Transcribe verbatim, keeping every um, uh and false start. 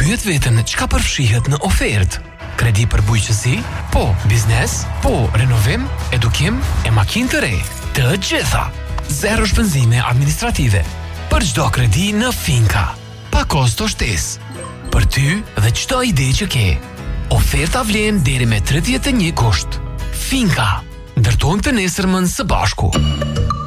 Pyet veten çka përfshihet në ofertë. Kredi për bujqësi? Po. Biznes? Po. Renovim? Edukim? E makinë të re? Të gjitha. Zero shpenzime administrative. Për çdo kredi në Finka. Pa kosto shtesë. Për ty dhe çdo ide që ke. Oferta vlen deri me tridhjetë e një gusht. Finka. Ndërtojmë të nesërmën së bashku.